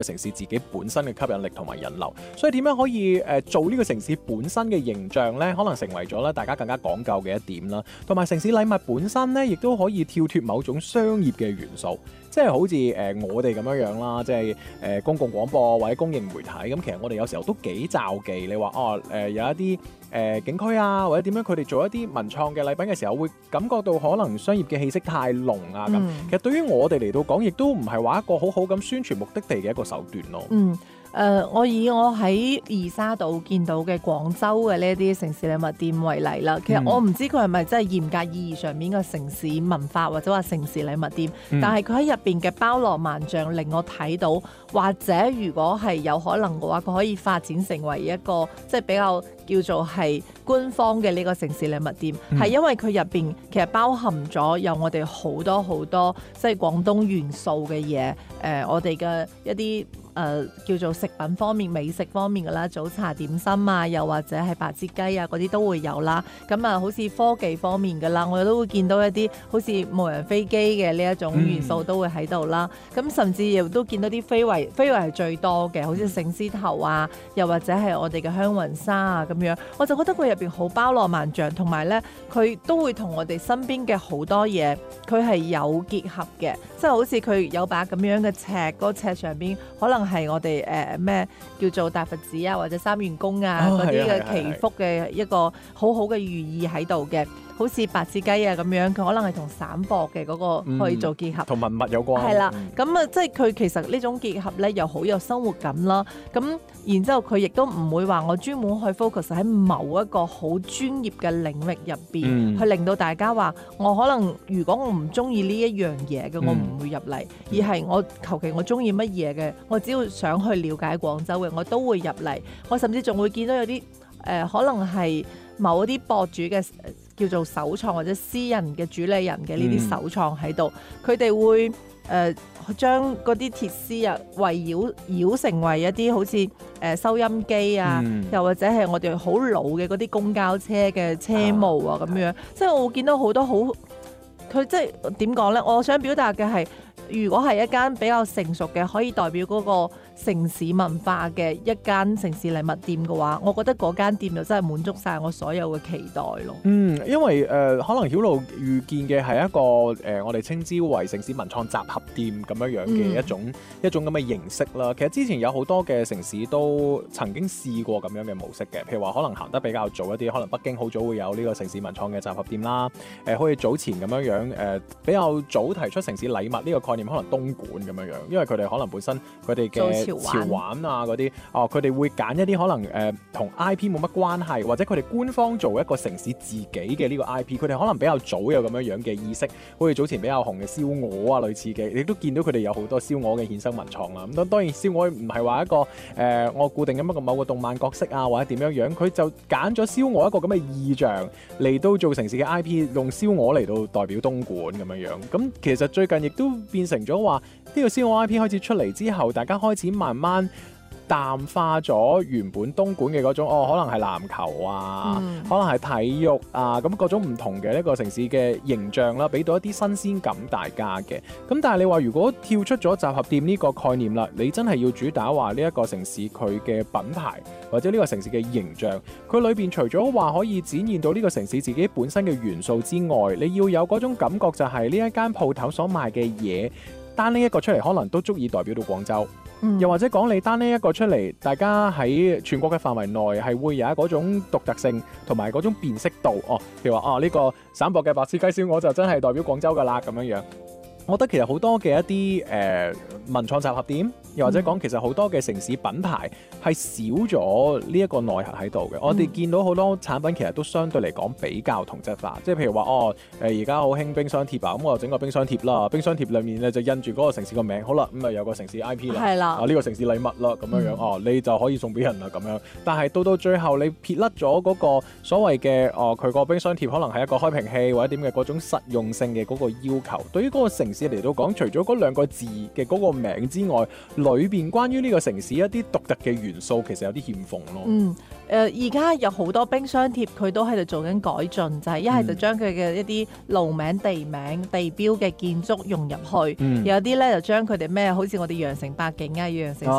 城市自己本身嘅吸引力同埋引流，所以點樣可以做呢個城市本身嘅形象呢？可能成為咗咧大家更加講究嘅一點啦。同埋城市禮物本身呢，亦都可以跳脫某種商業嘅元素，即係好似我哋咁樣啦，即係公共廣播或者公營媒體咁，其實我哋有時候都幾罩忌。你話有一啲景區啊，或者點樣佢哋做一啲文創嘅禮品嘅時候，會感覺到可能商業嘅氣息太濃啊咁。其實對於我哋嚟到講，亦都唔係話一個好好咁宣傳目的地嘅一個手段咯。 我以我喺二沙島見到嘅廣州嘅呢一啲城市禮物店為例啦，其實我唔知佢係咪真係嚴格意義上面嘅城市文化或者話城市禮物店，但係佢喺入邊嘅包羅萬象令我睇到，或者如果係有可能嘅話，佢可以發展成為一個即係比較叫做係官方嘅呢個城市禮物店，係因為佢入邊其實包含咗有我哋好多好多即係廣東元素嘅嘢，我哋嘅一啲叫做食品方面、美食方面嘅啦，早茶點心啊，又或者係白切雞啊嗰啲都會有啦。咁啊，好似科技方面嘅啦，我哋都會見到一啲好似無人飛機嘅呢一種元素都會喺度啦。咁甚至亦都見到啲非遺係最多嘅，好似醒獅頭啊，又或者係我哋嘅香雲紗啊咁樣。我就覺得佢入邊好包羅萬象，同埋咧佢都會同我哋身邊嘅好多嘢，佢係有結合嘅，即係好似佢有把咁樣嘅尺，嗰個尺上邊可能係我哋咩叫做大佛寺啊，或者三元宮啊嗰啲嘅祈福嘅一個好好嘅寓意喺度嘅，好似白切雞啊咁樣，佢可能係同散貨嘅嗰個可以做結合， 同文物有關。 係啦，咁即係佢其實呢種結合咧，又好有生活感啦。咁然之後佢亦都唔會話我專門去 focus 喺某一個好專業嘅領域入邊，去令到大家話我可能如果我唔中意呢一樣嘢嘅，我唔會入嚟，而係我求其我中意乜嘢嘅，我只要想去了解廣州嘅，我都會入嚟。我甚至仲會見到有啲可能係某一啲博主嘅叫做首創或者私人嘅主理人嘅呢啲首創喺度，佢哋會將嗰啲鐵絲啊圍繞成為一啲好似收音機啊，又或者係我哋好老嘅嗰啲公交車嘅車模啊咁樣，即係我會見到好多好，佢即係點講呢？我想表達嘅係，如果係一間比較成熟嘅，可以代表嗰個城市文化嘅一間城市禮物店嘅話，我覺得嗰間店就真係滿足晒我所有嘅期待咯。 因為可能曉露遇見嘅係一個我哋稱之為城市文創集合店咁樣嘅一種咁嘅形式啦。其實之前有好多嘅城市都曾經試過咁樣嘅模式嘅，譬如話可能行得比較早一啲，可能北京好早會有呢個城市文創嘅集合店啦。好似早前咁樣比較早提出城市禮物呢個概念，可能東莞咁樣，因為佢哋可能本身佢哋嘅潮玩啊嗰啲，佢哋會揀一啲可能同 IP 冇乜關係，或者佢哋官方做一個城市自己嘅呢個 IP， 佢哋可能比較早有咁樣嘅意識，好似早前比較紅嘅燒鵝啊類似嘅，你都見到佢哋有好多燒鵝嘅衍生文創啦。咁當然燒鵝唔係話一個我固定咁一個某個動漫角色啊或者點樣，佢就揀咗燒鵝一個咁嘅意象嚟到做城市嘅 IP， 用燒鵝嚟到代表東莞咁樣。咁其實最近亦都變成咗話呢個燒鵝 IP 開始出嚟之後，大家開始慢慢淡化咗原本東莞嘅嗰種可能係籃球啊，可能係體育啊，咁各種唔同嘅呢個城市嘅形象啦，俾到一啲新鮮感大家嘅。咁但係你話如果跳出咗集合店呢個概念啦，你真係要主打話呢一個城市佢嘅品牌或者呢個城市嘅形象，佢裏邊除咗話可以展現到呢個城市自己本身嘅元素之外，你要有嗰種感覺就係呢一間鋪頭所賣嘅嘢，單拎一個出嚟可能都足以代表到廣州。又或者講你單呢一個出嚟，大家喺全國嘅範圍內係會有嗰種獨特性同埋嗰種辨識度。譬如話呢個省博嘅白切雞燒鵝就真係代表廣州㗎啦咁樣。我覺得其實好多嘅一啲文創集合店，又或者講其實好多嘅城市品牌係少咗呢一個內核喺度嘅。我哋見到好多產品其實都相對嚟講比較同質化，即係譬如話而家好興冰箱貼啊，咁我就整個冰箱貼啦，冰箱貼裡面咧就印住嗰個城市個名，好啦，咁啊有個城市 IP 啦， 係啦， 呢個城市禮物啦咁樣你就可以送俾人啦咁樣。但係到最後你撇甩咗嗰個所謂嘅佢個冰箱貼可能係一個開瓶器或者點嘅嗰種實用性嘅嗰個要求，對於嗰個城市嚟到講，除咗嗰兩個字嘅嗰個名之外，裏邊關於呢個城市一啲獨特嘅元素其實有啲欠奉咯。 而家有好多冰箱貼佢都喺度做緊改進，就係一係就將佢嘅一啲路名、地名、地標嘅建築融入去，有啲咧就將佢哋咩好似我哋羊城八景啊、羊城